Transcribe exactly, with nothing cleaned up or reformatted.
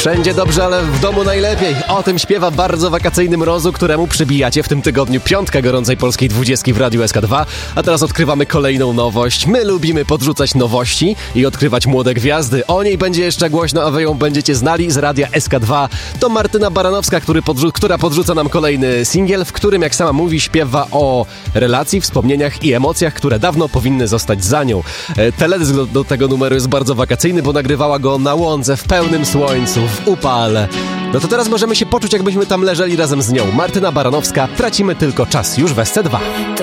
Wszędzie dobrze, ale w domu najlepiej. O tym śpiewa bardzo wakacyjny Mrozu, któremu przybijacie w tym tygodniu piątkę gorącej polskiej dwudziestki w Radiu S K dwa. A teraz odkrywamy kolejną nowość. My lubimy podrzucać nowości i odkrywać młode gwiazdy. O niej będzie jeszcze głośno, a wy ją będziecie znali z Radia S K dwa. To Martyna Baranowska, który podrzu- która podrzuca nam kolejny singiel, w którym, jak sama mówi, śpiewa o relacji, wspomnieniach i emocjach, które dawno powinny zostać za nią. E, teledysk do, do tego numeru jest bardzo wakacyjny, bo nagrywała go na łące, w pełnym słońcu, w upale. No to teraz możemy się poczuć, jakbyśmy tam leżeli razem z nią. Martyna Baranowska, tracimy tylko czas, już w S C dwa. To